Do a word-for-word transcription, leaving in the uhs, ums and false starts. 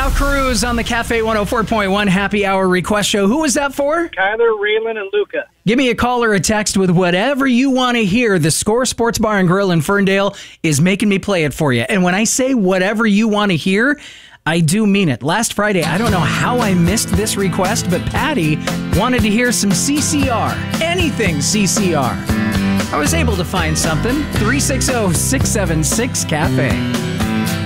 Ralph Cruz on the Cafe one oh four point one Happy Hour Request Show. Who was that for? Kyler, Raylan, and Luca. Give me a call or a text with whatever you want to hear. The Score Sports Bar and Grill in Ferndale is making me play it for you. And when I say whatever you want to hear, I do mean it. Last Friday, I don't know how I missed this request, but Patty wanted to hear some C C R. Anything C C R. I was able to find something. three six zero, six seven six, Cafe.